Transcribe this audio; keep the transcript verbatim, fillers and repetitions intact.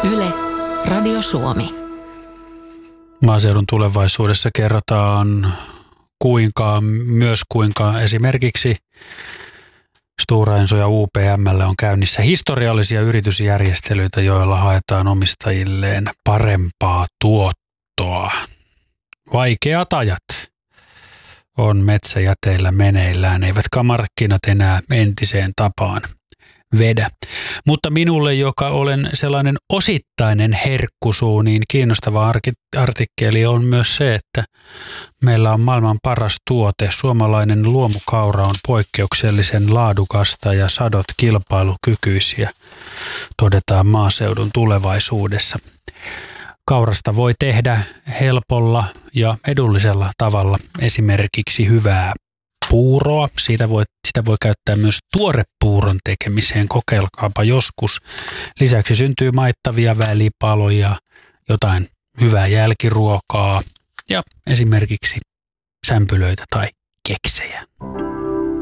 Yle, Radio Suomi. Maaseudun tulevaisuudessa kerrotaan kuinka, myös kuinka esimerkiksi Stora Enso ja U P M:lle on käynnissä historiallisia yritysjärjestelyitä, joilla haetaan omistajilleen parempaa tuottoa. Vaikeat ajat on metsäjäteillä meneillään, eivätkä markkinat enää entiseen tapaan vedä. Mutta minulle, joka olen sellainen osittainen herkkusuu, niin kiinnostava artikkeli on myös se, että meillä on maailman paras tuote. Suomalainen luomukaura on poikkeuksellisen laadukasta ja sadot kilpailukykyisiä, todetaan Maaseudun Tulevaisuudessa. Kaurasta voi tehdä helpolla ja edullisella tavalla esimerkiksi hyvää puuroa. Siitä voi, sitä voi käyttää myös tuorepuuron tekemiseen. Kokeilkaapa joskus. Lisäksi syntyy maittavia välipaloja, jotain hyvää jälkiruokaa ja esimerkiksi sämpylöitä tai keksejä.